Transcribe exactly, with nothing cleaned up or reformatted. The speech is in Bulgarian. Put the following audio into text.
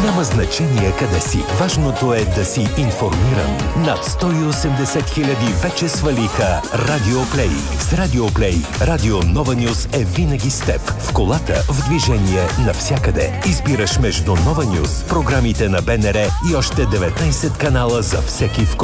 Няма значение къде си. Важното е да си информиран. Над сто и осемдесет хиляди вече свалиха Радио Плей. С Радио Плей, Радио Нова Нюз е винаги с теб. В колата, в движение, навсякъде. Избираш между Нова Нюз, програмите на БНР и още деветнайсет канала за всеки вкус.